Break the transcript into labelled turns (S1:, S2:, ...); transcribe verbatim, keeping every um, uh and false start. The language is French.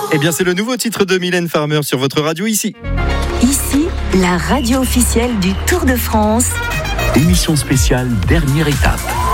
S1: Eh bien, c'est le nouveau titre de Mylène Farmer sur votre radio ici.
S2: Ici, la radio officielle du Tour de France.
S3: Émission spéciale, dernière étape.